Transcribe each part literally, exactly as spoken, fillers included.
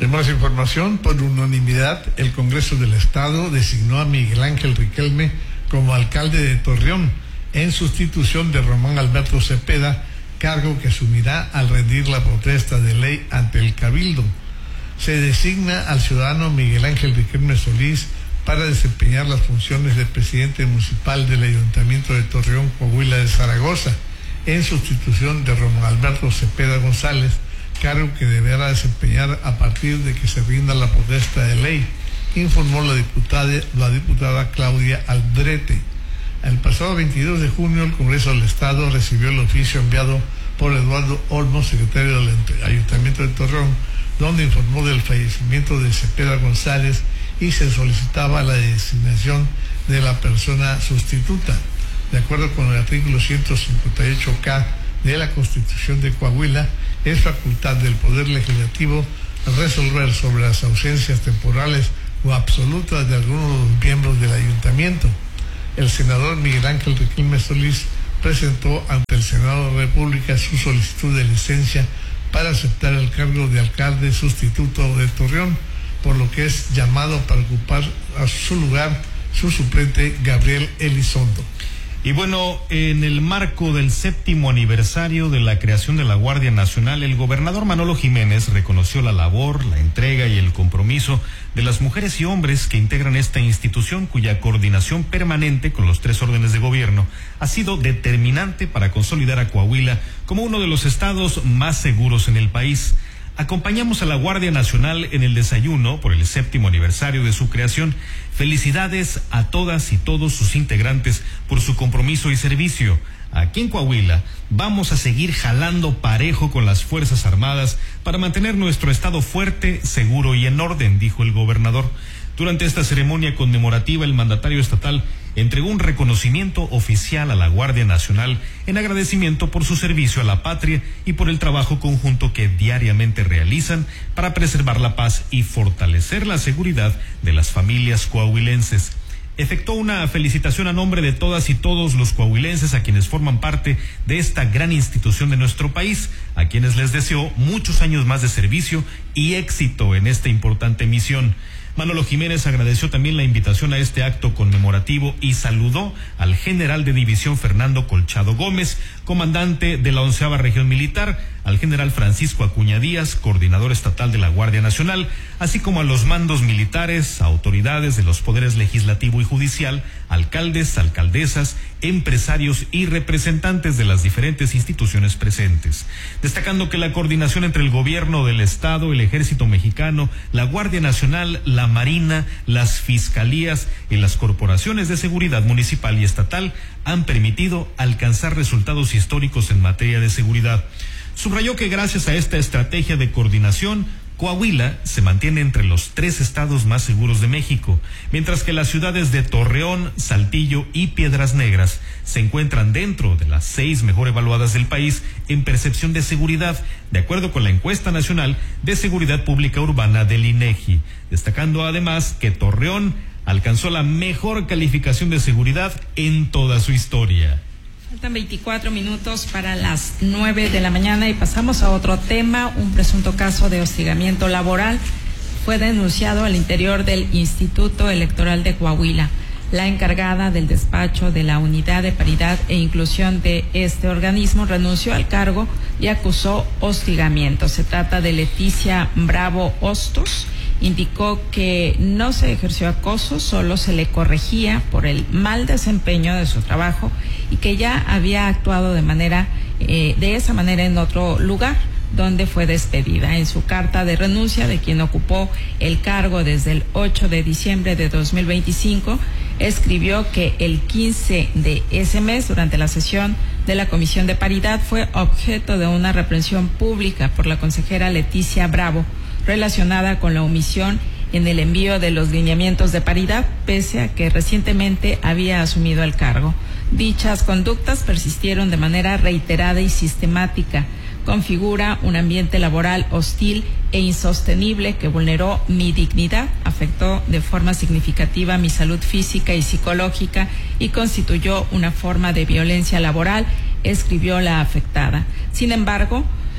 En más información, por unanimidad, el Congreso del Estado designó a Miguel Ángel Riquelme como alcalde de Torreón, en sustitución de Román Alberto Cepeda, cargo que asumirá al rendir la protesta de ley ante el Cabildo. Se designa al ciudadano Miguel Ángel Riquelme Solís para desempeñar las funciones de presidente municipal del Ayuntamiento de Torreón, Coahuila de Zaragoza, en sustitución de Román Alberto Cepeda González, cargo que deberá desempeñar a partir de que se rinda la protesta de ley, informó la diputada, la diputada Claudia Aldrete. El pasado veintidós de junio, el Congreso del Estado recibió el oficio enviado por Eduardo Olmos, secretario del Ayuntamiento de Torreón, donde informó del fallecimiento de Cepeda González y se solicitaba la designación de la persona sustituta. De acuerdo con el artículo ciento cincuenta y ocho K de la Constitución de Coahuila, es facultad del Poder Legislativo resolver sobre las ausencias temporales o absolutas de algunos de los miembros del ayuntamiento. El senador Miguel Ángel Riquelme Solís presentó ante el Senado de la República su solicitud de licencia para aceptar el cargo de alcalde sustituto de Torreón, por lo que es llamado para ocupar a su lugar su suplente Gabriel Elizondo. Y bueno, en el marco del séptimo aniversario de la creación de la Guardia Nacional, el gobernador Manolo Jiménez reconoció la labor, la entrega y el compromiso de las mujeres y hombres que integran esta institución, cuya coordinación permanente con los tres órdenes de gobierno ha sido determinante para consolidar a Coahuila como uno de los estados más seguros en el país. Acompañamos a la Guardia Nacional en el desayuno por el séptimo aniversario de su creación. Felicidades a todas y todos sus integrantes por su compromiso y servicio. Aquí en Coahuila vamos a seguir jalando parejo con las Fuerzas Armadas para mantener nuestro estado fuerte, seguro y en orden, dijo el gobernador. Durante esta ceremonia conmemorativa, el mandatario estatal entregó un reconocimiento oficial a la Guardia Nacional en agradecimiento por su servicio a la patria y por el trabajo conjunto que diariamente realizan para preservar la paz y fortalecer la seguridad de las familias coahuilenses. Efectuó una felicitación a nombre de todas y todos los coahuilenses a quienes forman parte de esta gran institución de nuestro país, a quienes les deseó muchos años más de servicio y éxito en esta importante misión. Manolo Jiménez agradeció también la invitación a este acto conmemorativo y saludó al general de división Fernando Colchado Gómez, comandante de la onceava región militar, al general Francisco Acuña Díaz, coordinador estatal de la Guardia Nacional, así como a los mandos militares, autoridades de los poderes legislativo y judicial, alcaldes, alcaldesas, empresarios y representantes de las diferentes instituciones presentes. Destacando que la coordinación entre el gobierno del estado, el ejército mexicano, la Guardia Nacional, la Marina, las fiscalías y las corporaciones de seguridad municipal y estatal han permitido alcanzar resultados históricos en materia de seguridad. Subrayó que gracias a esta estrategia de coordinación, Coahuila se mantiene entre los tres estados más seguros de México, mientras que las ciudades de Torreón, Saltillo y Piedras Negras se encuentran dentro de las seis mejor evaluadas del país en percepción de seguridad, de acuerdo con la encuesta nacional de seguridad pública urbana del INEGI, destacando además que Torreón alcanzó la mejor calificación de seguridad en toda su historia. Faltan veinticuatro minutos para las nueve de la mañana y pasamos a otro tema. Un presunto caso de hostigamiento laboral fue denunciado al interior del Instituto Electoral de Coahuila. La encargada del despacho de la Unidad de Paridad e Inclusión de este organismo renunció al cargo y acusó hostigamiento. Se trata de Leticia Bravo Hostos. Indicó que no se ejerció acoso, solo se le corregía por el mal desempeño de su trabajo y que ya había actuado de manera eh, de esa manera en otro lugar donde fue despedida. En su carta de renuncia de quien ocupó el cargo desde el ocho de diciembre de dos mil veinticinco, escribió que el quince de ese mes, durante la sesión de la Comisión de Paridad, fue objeto de una reprensión pública por la consejera Leticia Bravo, relacionada con la omisión en el envío de los lineamientos de paridad, pese a que recientemente había asumido el cargo. Dichas conductas persistieron de manera reiterada y sistemática. Configura un ambiente laboral hostil e insostenible que vulneró mi dignidad, afectó de forma significativa mi salud física y psicológica y constituyó una forma de violencia laboral, escribió la afectada. Sin embargo,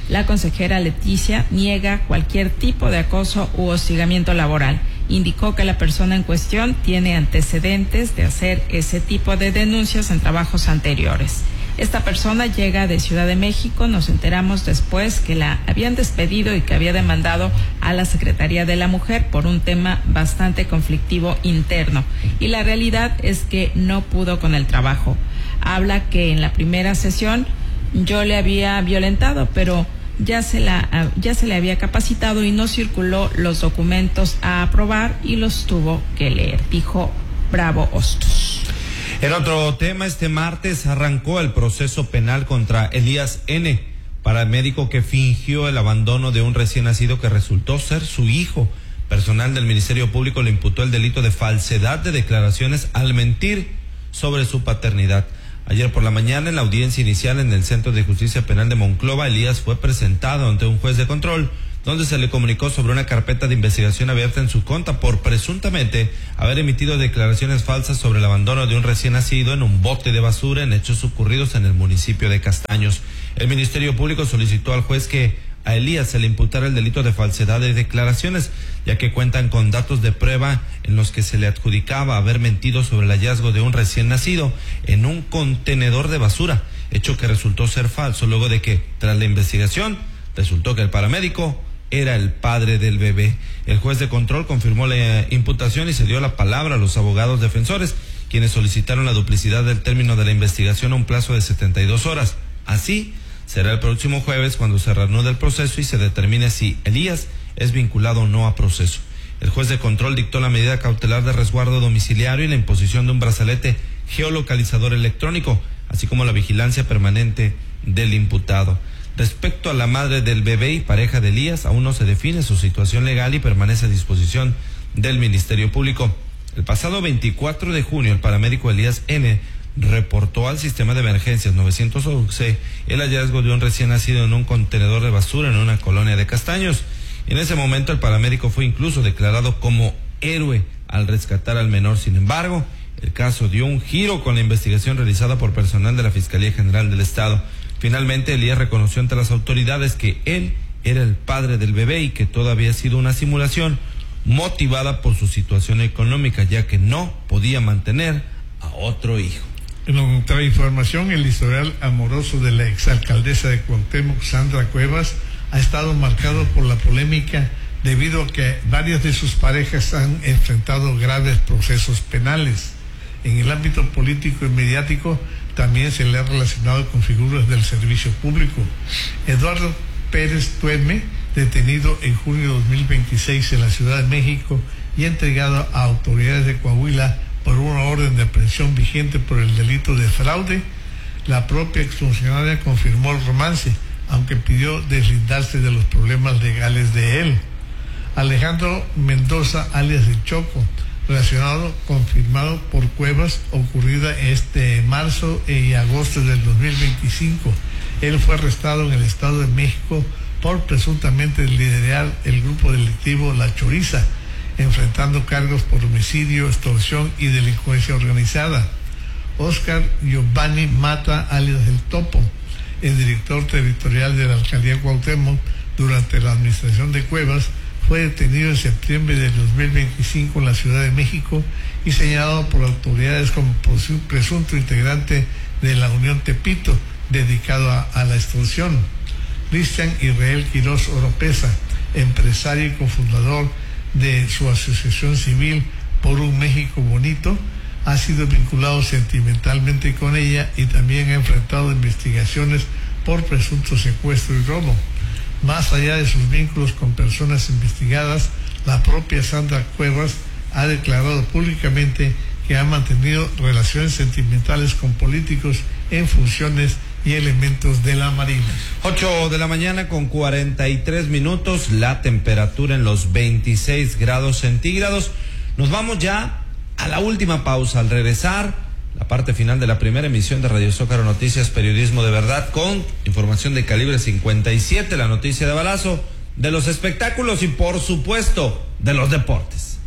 La consejera Leticia niega cualquier tipo de acoso u hostigamiento laboral. Indicó que la persona en cuestión tiene antecedentes de hacer ese tipo de denuncias en trabajos anteriores. Esta persona llega de Ciudad de México, nos enteramos después que la habían despedido y que había demandado a la Secretaría de la Mujer por un tema bastante conflictivo interno. Y la realidad es que no pudo con el trabajo. Habla que en la primera sesión yo le había violentado, pero ya se la ya se le había capacitado y no circuló los documentos a aprobar y los tuvo que leer, dijo Bravo Hostos. En otro tema, este martes arrancó el proceso penal contra Elías N., paramédico que fingió el abandono de un recién nacido que resultó ser su hijo. Personal del Ministerio Público le imputó el delito de falsedad de declaraciones al mentir sobre su paternidad. Ayer por la mañana, en la audiencia inicial en el Centro de Justicia Penal de Monclova, Elías fue presentado ante un juez de control, donde se le comunicó sobre una carpeta de investigación abierta en su contra por presuntamente haber emitido declaraciones falsas sobre el abandono de un recién nacido en un bote de basura en hechos ocurridos en el municipio de Castaños. El Ministerio Público solicitó al juez que a Elías se le imputara el delito de falsedad de declaraciones, ya que cuentan con datos de prueba en los que se le adjudicaba haber mentido sobre el hallazgo de un recién nacido en un contenedor de basura, hecho que resultó ser falso luego de que, tras la investigación, resultó que el paramédico era el padre del bebé. El juez de control confirmó la imputación y se dio la palabra a los abogados defensores, quienes solicitaron la duplicidad del término de la investigación a un plazo de setenta y dos horas. Así, será el próximo jueves cuando se reanude el proceso y se determine si Elías es vinculado o no a proceso. El juez de control dictó la medida cautelar de resguardo domiciliario y la imposición de un brazalete geolocalizador electrónico, así como la vigilancia permanente del imputado. Respecto a la madre del bebé y pareja de Elías, aún no se define su situación legal y permanece a disposición del Ministerio Público. El pasado veinticuatro de junio, el paramédico Elías N. reportó al sistema de emergencias novecientos once el hallazgo de un recién nacido en un contenedor de basura en una colonia de Castaños. En ese momento, el paramédico fue incluso declarado como héroe al rescatar al menor. Sin embargo, el caso dio un giro con la investigación realizada por personal de la Fiscalía General del Estado. Finalmente, Elías reconoció ante las autoridades que él era el padre del bebé y que todo había sido una simulación motivada por su situación económica, ya que no podía mantener a otro hijo. En otra información, el historial amoroso de la exalcaldesa de Cuauhtémoc, Sandra Cuevas, ha estado marcado por la polémica debido a que varias de sus parejas han enfrentado graves procesos penales. En el ámbito político y mediático también se le ha relacionado con figuras del servicio público. Eduardo Pérez Tueme, detenido en junio de dos mil veintiséis en la Ciudad de México y entregado a autoridades de Coahuila por una orden de aprehensión vigente por el delito de fraude. La propia exfuncionaria confirmó el romance, aunque pidió deslindarse de los problemas legales de él. Alejandro Mendoza, alias El Choco, relacionado, confirmado por Cuevas, ocurrida este marzo y agosto del dos mil veinticinco. Él fue arrestado en el Estado de México por presuntamente liderar el grupo delictivo La Choriza, enfrentando cargos por homicidio, extorsión y delincuencia organizada. Oscar Giovanni Mata, alias El Topo, el director territorial de la alcaldía Cuauhtémoc durante la administración de Cuevas, fue detenido en septiembre del dos mil veinticinco en la Ciudad de México y señalado por autoridades como presunto integrante de la Unión Tepito, dedicado a, a la extorsión. Cristian Israel Quiroz Oropesa, empresario y cofundador de su asociación civil Por un México Bonito, ha sido vinculado sentimentalmente con ella y también ha enfrentado investigaciones por presunto secuestro y robo. Más allá de sus vínculos con personas investigadas, la propia Sandra Cuevas ha declarado públicamente que ha mantenido relaciones sentimentales con políticos en funciones y elementos de la Marina. ocho de la mañana con cuarenta y tres minutos, la temperatura en los veintiséis grados centígrados. Nos vamos ya a la última pausa. Al regresar, la parte final de la primera emisión de Radio Zócalo Noticias, periodismo de verdad, con información de calibre cincuenta y siete, la noticia de balazo, de los espectáculos y por supuesto de los deportes.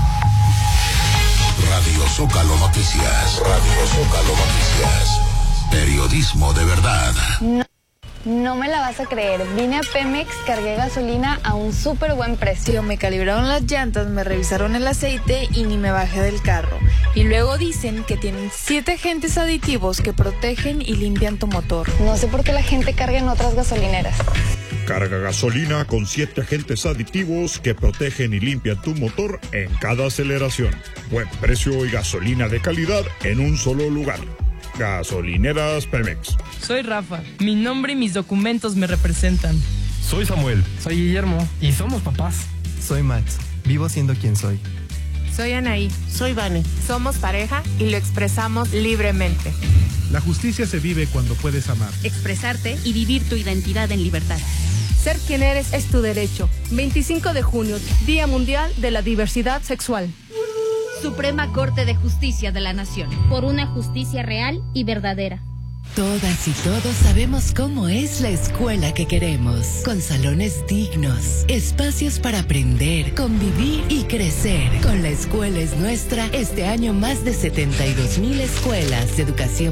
Radio Zócalo Noticias. Radio Zócalo Noticias. Periodismo de verdad. No, no me la vas a creer. Vine a Pemex, cargué gasolina a un súper buen precio. Me calibraron las llantas, me revisaron el aceite y ni me bajé del carro. Y luego dicen que tienen siete agentes aditivos que protegen y limpian tu motor. No sé por qué la gente carga en otras gasolineras. Carga gasolina con siete agentes aditivos que protegen y limpian tu motor en cada aceleración. Buen precio y gasolina de calidad en un solo lugar. Gasolineras Pemex. Soy Rafa. Mi nombre y mis documentos me representan. Soy Samuel. Soy Guillermo. Y somos papás. Soy Max. Vivo siendo quien soy. Soy Anaí. Soy Vane. Somos pareja y lo expresamos libremente. La justicia se vive cuando puedes amar, expresarte y vivir tu identidad en libertad. Ser quien eres es tu derecho. veinticinco de junio, Día Mundial de la Diversidad Sexual. Suprema Corte de Justicia de la Nación. Por una justicia real y verdadera. Todas y todos sabemos cómo es la escuela que queremos, con salones dignos, espacios para aprender, convivir y crecer. Con La Escuela es Nuestra, este año más de setenta y dos mil escuelas de educación